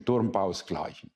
Turmbaus gleichen.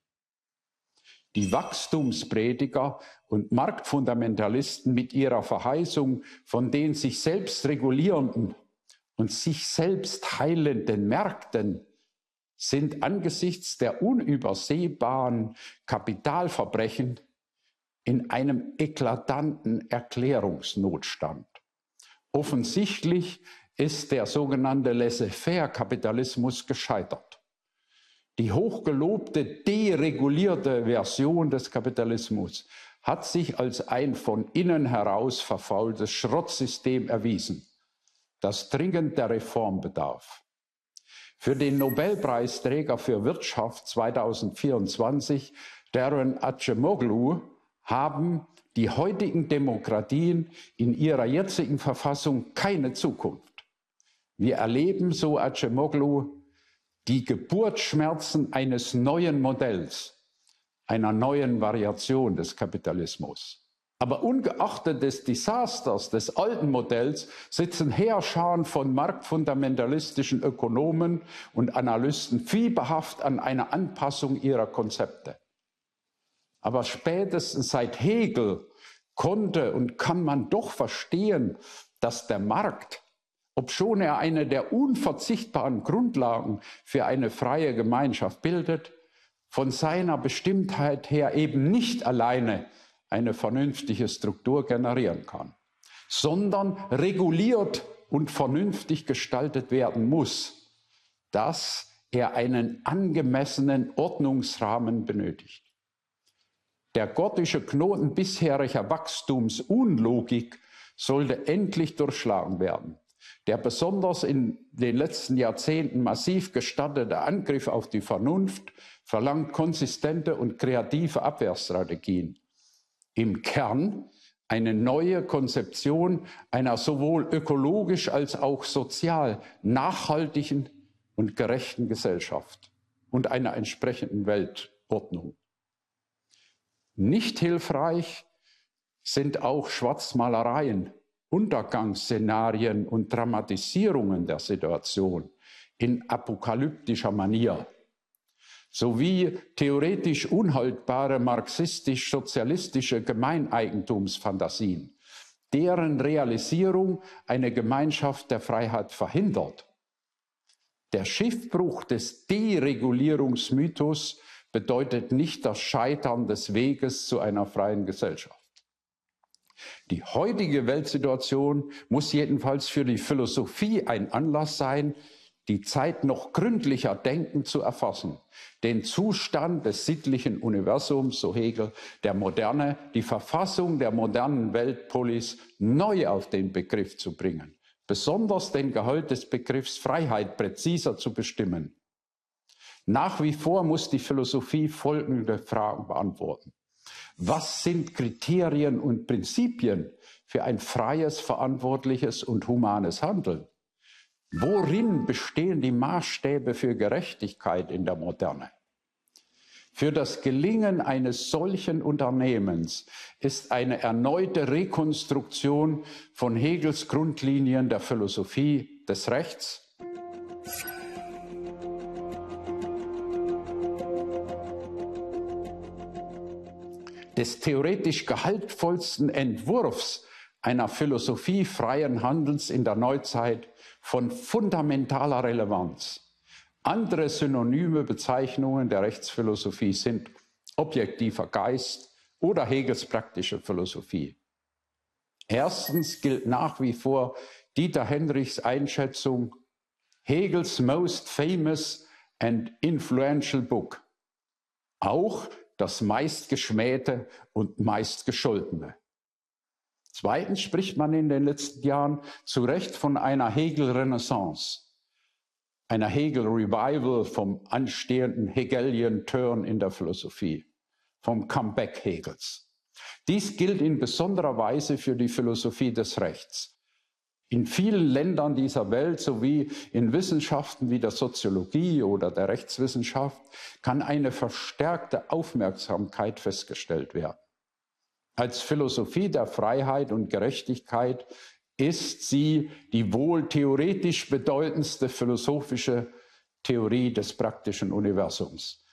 Die Wachstumsprediger und Marktfundamentalisten mit ihrer Verheißung von den sich selbst regulierenden und sich selbst heilenden Märkten sind angesichts der unübersehbaren Kapitalverbrechen in einem eklatanten Erklärungsnotstand. Offensichtlich ist der sogenannte Laissez-faire-Kapitalismus gescheitert. Die hochgelobte deregulierte Version des Kapitalismus hat sich als ein von innen heraus verfaultes Schrottsystem erwiesen, das dringend der Reform bedarf. Für den Nobelpreisträger für Wirtschaft 2024, Daron Acemoglu, haben die heutigen Demokratien in ihrer jetzigen Verfassung keine Zukunft. Wir erleben, so Acemoglu, die Geburtsschmerzen eines neuen Modells, einer neuen Variation des Kapitalismus. Aber ungeachtet des Desasters des alten Modells sitzen Heerscharen von marktfundamentalistischen Ökonomen und Analysten fieberhaft an einer Anpassung ihrer Konzepte. Aber spätestens seit Hegel konnte und kann man doch verstehen, dass der Markt, obschon er eine der unverzichtbaren Grundlagen für eine freie Gemeinschaft bildet, von seiner Bestimmtheit her eben nicht alleine eine vernünftige Struktur generieren kann, sondern reguliert und vernünftig gestaltet werden muss, dass er einen angemessenen Ordnungsrahmen benötigt. Der gottische Knoten bisheriger Wachstumsunlogik sollte endlich durchschlagen werden. Der besonders in den letzten Jahrzehnten massiv gestartete Angriff auf die Vernunft verlangt konsistente und kreative Abwehrstrategien. Im Kern eine neue Konzeption einer sowohl ökologisch als auch sozial nachhaltigen und gerechten Gesellschaft und einer entsprechenden Weltordnung. Nicht hilfreich sind auch Schwarzmalereien, Untergangsszenarien und Dramatisierungen der Situation in apokalyptischer Manier, sowie theoretisch unhaltbare marxistisch-sozialistische Gemeineigentumsfantasien, deren Realisierung eine Gemeinschaft der Freiheit verhindert. Der Schiffbruch des Deregulierungsmythos bedeutet nicht das Scheitern des Weges zu einer freien Gesellschaft. Die heutige Weltsituation muss jedenfalls für die Philosophie ein Anlass sein, die Zeit noch gründlicher denken zu erfassen, den Zustand des sittlichen Universums, so Hegel, der Moderne, die Verfassung der modernen Weltpolis neu auf den Begriff zu bringen, besonders den Gehalt des Begriffs Freiheit präziser zu bestimmen. Nach wie vor muss die Philosophie folgende Fragen beantworten. Was sind Kriterien und Prinzipien für ein freies, verantwortliches und humanes Handeln? Worin bestehen die Maßstäbe für Gerechtigkeit in der Moderne? Für das Gelingen eines solchen Unternehmens ist eine erneute Rekonstruktion von Hegels Grundlinien der Philosophie des Rechts des theoretisch gehaltvollsten Entwurfs einer Philosophie freien Handelns in der Neuzeit von fundamentaler Relevanz. Andere synonyme Bezeichnungen der Rechtsphilosophie sind objektiver Geist oder Hegels praktische Philosophie. Erstens gilt nach wie vor Dieter Henrichs Einschätzung, Hegels most famous and influential book. Auch das meistgeschmähte und meistgescholtene. Zweitens spricht man in den letzten Jahren zu Recht von einer Hegel-Renaissance, einer Hegel-Revival vom anstehenden Hegelian Turn in der Philosophie, vom Comeback Hegels. Dies gilt in besonderer Weise für die Philosophie des Rechts. In vielen Ländern dieser Welt sowie in Wissenschaften wie der Soziologie oder der Rechtswissenschaft kann eine verstärkte Aufmerksamkeit festgestellt werden. Als Philosophie der Freiheit und Gerechtigkeit ist sie die wohl theoretisch bedeutendste philosophische Theorie des praktischen Universums.